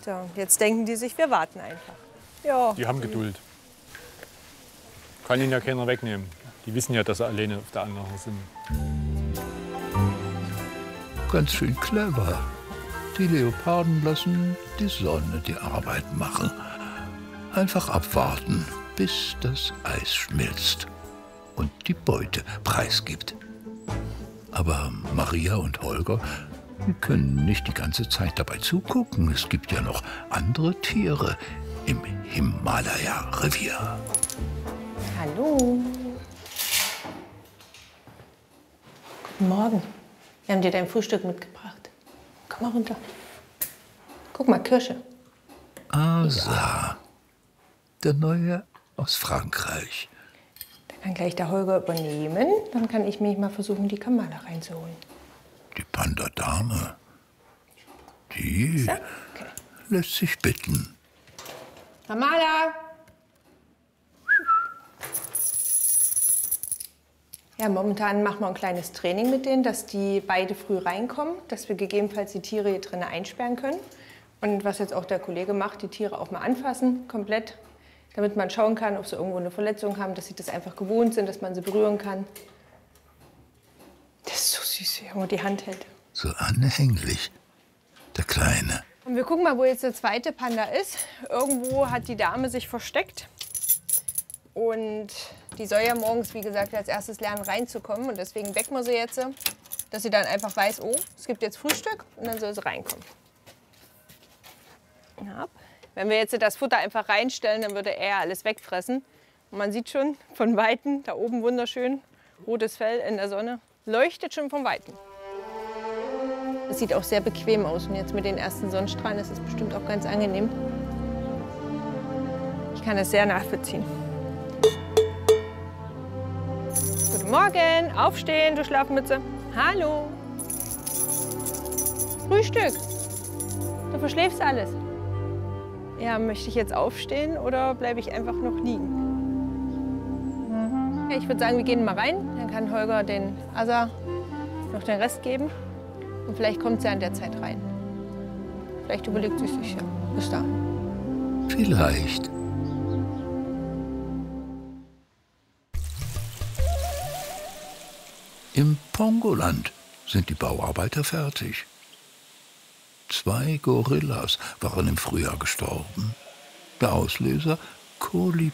Tja, jetzt denken die sich, wir warten einfach. Ja. Die haben Geduld. Kann ihnen ja keiner wegnehmen. Die wissen ja, dass sie alleine auf der anderen sind. Ganz schön clever. Die Leoparden lassen die Sonne die Arbeit machen. Einfach abwarten, bis das Eis schmilzt und die Beute preisgibt. Aber Maria und Holger, die können nicht die ganze Zeit dabei zugucken. Es gibt ja noch andere Tiere im Himalaya-Revier. Hallo. Guten Morgen. Wir haben dir dein Frühstück mitgebracht. Komm mal runter. Guck mal, Kirsche. Asa, der Neue aus Frankreich. Da kann gleich der Holger übernehmen. Dann kann ich mich mal versuchen, die Kamala reinzuholen. Die Panda-Dame, die So, okay. lässt sich bitten. Kamala! Ja, momentan machen wir ein kleines Training mit denen, dass die beide früh reinkommen, dass wir gegebenenfalls die Tiere hier drinnen einsperren können. Und was jetzt auch der Kollege macht, die Tiere auch mal anfassen, komplett, damit man schauen kann, ob sie irgendwo eine Verletzung haben, dass sie das einfach gewohnt sind, dass man sie berühren kann. Das ist so süß, wie er die Hand hält. So anhänglich, der Kleine. Und wir gucken mal, wo jetzt der zweite Panda ist. Irgendwo hat die Dame sich versteckt. Und die soll ja morgens, wie gesagt, als erstes lernen reinzukommen. Und deswegen wecken wir sie jetzt, dass sie dann einfach weiß, oh, es gibt jetzt Frühstück und dann soll sie reinkommen. Ja. Wenn wir jetzt das Futter einfach reinstellen, dann würde er alles wegfressen. Und man sieht schon von Weitem, da oben wunderschön, rotes Fell in der Sonne, leuchtet schon von Weitem. Es sieht auch sehr bequem aus und jetzt mit den ersten Sonnenstrahlen ist es bestimmt auch ganz angenehm. Ich kann das sehr nachvollziehen. Guten Morgen, aufstehen, du Schlafmütze. Hallo. Frühstück. Du verschläfst alles. Ja, möchte ich jetzt aufstehen oder bleibe ich einfach noch liegen? Ja, ich würde sagen, wir gehen mal rein. Dann kann Holger den Asa noch den Rest geben. Und vielleicht kommt sie an der Zeit rein. Vielleicht überlegt sie sich ja bis dahin. Vielleicht. Im Pongoland sind die Bauarbeiter fertig. 2 Gorillas waren im Frühjahr gestorben. Der Auslöser: